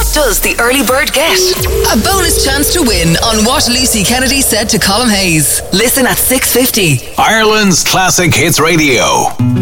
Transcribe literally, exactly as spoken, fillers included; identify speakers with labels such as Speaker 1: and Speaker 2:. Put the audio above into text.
Speaker 1: does the early bird get? A bonus chance to win on What Lucy Kennedy Said to Colm Hayes. Listen at six fifty.
Speaker 2: Ireland's Classic Hits Radio.